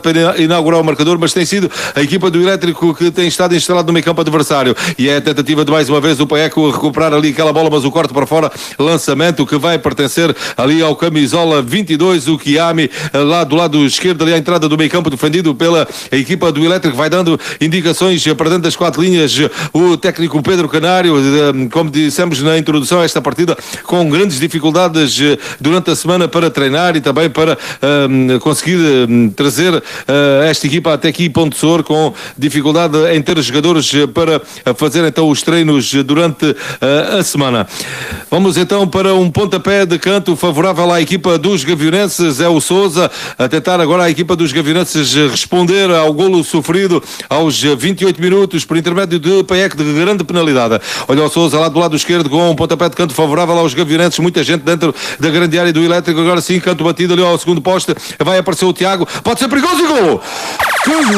para inaugurar o marcador, mas tem sido a equipa do Elétrico que tem estado instalado no meio campo adversário. E é a tentativa de mais uma vez o Paeco recuperar ali aquela bola, mas o corte para fora, lançamento que vai pertencer ali ao camisola 22, o Kiami, lá do lado esquerdo, ali à entrada do meio campo, defendido pela equipa do Elétrico, vai dando indicações para dentro das 4 linhas o técnico Pedro Canário, como dissemos na introdução a esta partida, com grandes dificuldades durante a semana para treinar e também para conseguir trazer esta equipa até aqui Ponte Sor, com dificuldade em ter jogadores para fazer então os treinos durante a semana. Vamos então para um pontapé de canto favorável à equipa dos Gavionenses. É o Sousa a tentar agora a equipa dos Gavionenses responder ao golo sofrido aos 28 minutos por intermédio de Paek, de grande penalidade. Olha o Sousa lá do lado esquerdo com um pontapé de canto favorável aos Gavionenses, muita gente dentro da grande área do Elétrico. Agora sim, canto batido ali ao segundo poste, vai aparecer o Tiago, pode ser perigoso e golo!